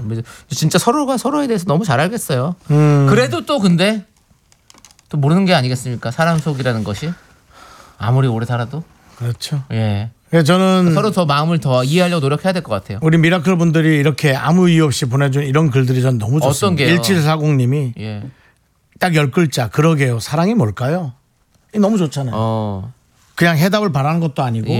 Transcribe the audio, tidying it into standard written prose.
진짜 서로가 서로에 대해서 너무 잘 알겠어요. 그래도 또 근데 또 모르는 게 아니겠습니까? 사람 속이라는 것이 아무리 오래 살아도. 그렇죠. 예. 저는 서로 더 마음을 더 이해하려고 노력해야 될 것 같아요. 우리 미라클 분들이 이렇게 아무 이유 없이 보내준 이런 글들이 전 너무 좋습니다. 어떤 게요? 1740님이 예. 딱 10글자 그러게요. 사랑이 뭘까요? 너무 좋잖아요. 그냥 해답을 바라는 것도 아니고